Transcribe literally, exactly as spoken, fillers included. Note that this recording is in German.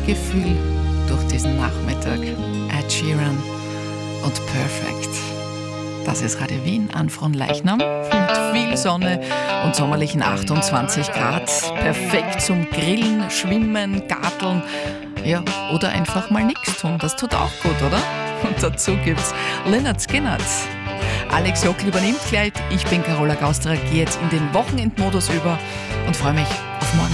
Gefühl durch diesen Nachmittag. Ed Sheeran und Perfect. Das ist Radio Wien an Fronleichnam mit viel Sonne und sommerlichen achtundzwanzig Grad. Perfekt zum Grillen, Schwimmen, Garteln. Ja, oder einfach mal nichts tun. Das tut auch gut, oder? Und dazu gibt's Lynyrd Skynyrd. Alex Jockel übernimmt gleich. Ich bin Carola Gausterer, gehe jetzt in den Wochenendmodus über und freue mich